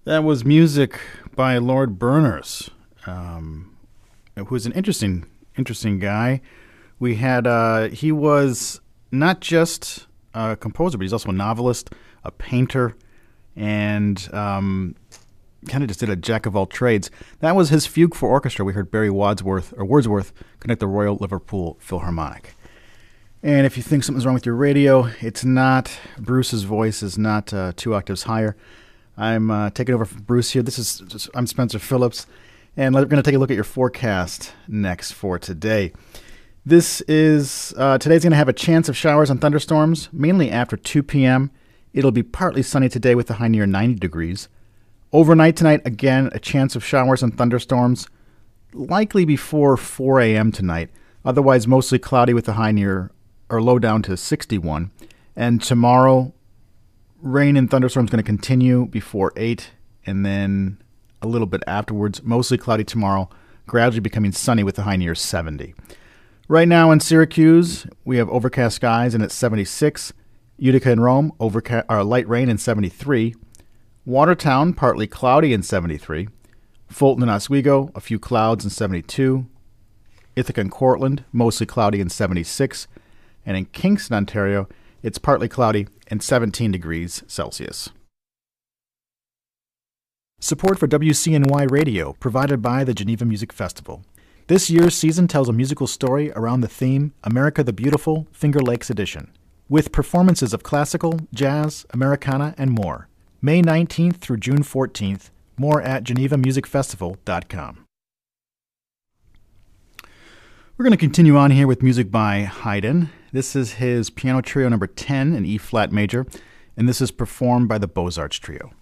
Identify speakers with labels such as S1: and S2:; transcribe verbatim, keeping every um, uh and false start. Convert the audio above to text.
S1: That was music by Lord Berners, um, who's an interesting, interesting guy. We had uh, he was not just a composer, but he's also a novelist, a painter, and um, kind of just did a jack of all trades. That was his fugue for orchestra. We heard Barry Wadsworth or Wordsworth conduct the Royal Liverpool Philharmonic. And if you think something's wrong with your radio, it's not. Bruce's voice is not uh, two octaves higher. I'm uh, taking over from Bruce here. This is I'm Spencer Phillips, and we're going to take a look at your forecast next for today. This is uh, today's going to have a chance of showers and thunderstorms, mainly after two p.m. It'll be partly sunny today with a high near ninety degrees. Overnight tonight, again, a chance of showers and thunderstorms, likely before four a.m. tonight. Otherwise, mostly cloudy with a high near or low down to sixty-one. And tomorrow, rain and thunderstorms going to continue before eight, and then a little bit afterwards. Mostly cloudy tomorrow, gradually becoming sunny with a high near seventy. Right now in Syracuse, we have overcast skies and it's seventy-six. Utica and Rome, overcast, or light rain and seventy-three. Watertown, partly cloudy and seventy-three. Fulton and Oswego, a few clouds and seventy-two. Ithaca and Cortland, mostly cloudy and seventy-six. And in Kingston, Ontario, it's partly cloudy and seventeen degrees Celsius. Support for W C N Y Radio provided by the Geneva Music Festival. This year's season tells a musical story around the theme America the Beautiful, Finger Lakes Edition, with performances of classical, jazz, Americana, and more. May nineteenth through June fourteenth. More at geneva music festival dot com. We're going to continue on here with music by Haydn. This is his piano trio number ten in E-flat major, and this is performed by the Beaux-Arts Trio.